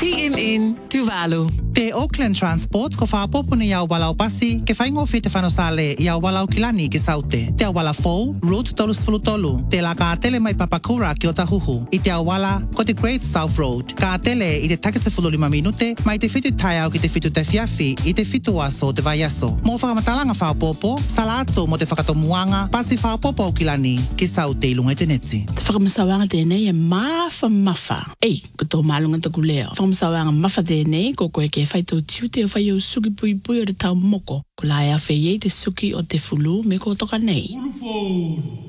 TMN Tuvalu. Te Auckland Transport ko whapopo ni iau walau pasi ke whaingofi te whanosale iau walau kilani ki saute. Te au wala fou, Route tolu. Te la ka tele mai Papakura ki o Tahuhu. I te au wala ko te Great South Road. Ka tele i te takise 5 minute mai te fitu tai au ki te fitu te fiafi i te fitu aso te vaiaso. Mo whakamatalanga whapopo, salato mo te whakatomuanga, pasi whapopo au kilani ki saute i lunga i te neti. Te whakamasawanga tēnei e mafa. Ei, ko tō mālunga taku leo. Whakamasawanga mafa tēnei ko koe ke whaitou tiu te whai au suki pui o te tau moko. Ko lai a whei te suki o te fulu me ko toka nei.